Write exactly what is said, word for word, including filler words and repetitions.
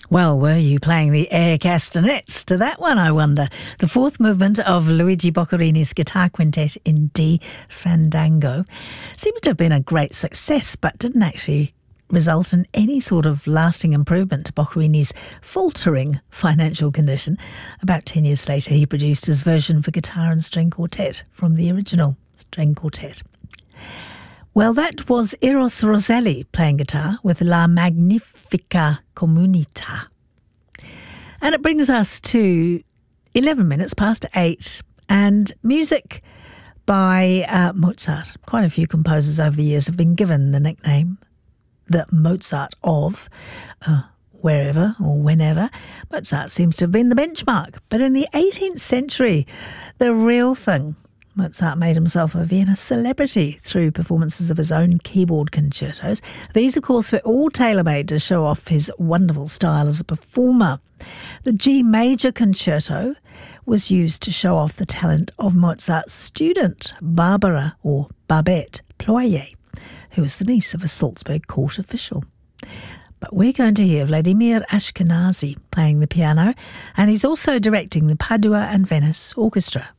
Well, were you playing the air castanets to that one, I wonder? The fourth movement of Luigi Boccherini's guitar quintet in D Fandango seems to have been a great success, but didn't actually result in any sort of lasting improvement to Boccherini's faltering financial condition. About ten years later, he produced his version for guitar and string quartet from the original string quartet. Well, that was Eros Roselli playing guitar with La Magnifica Comunità. And it brings us to eleven minutes past eight, and music by uh, Mozart. Quite a few composers over the years have been given the nickname the Mozart of uh, wherever or whenever. Mozart seems to have been the benchmark. But in the eighteenth century, the real thing, Mozart made himself a Vienna celebrity through performances of his own keyboard concertos. These, of course, were all tailor-made to show off his wonderful style as a performer. The G major concerto was used to show off the talent of Mozart's student, Barbara, or Babette Ployer, who was the niece of a Salzburg court official. But we're going to hear Vladimir Ashkenazy playing the piano, and he's also directing the Padua and Venice Orchestra.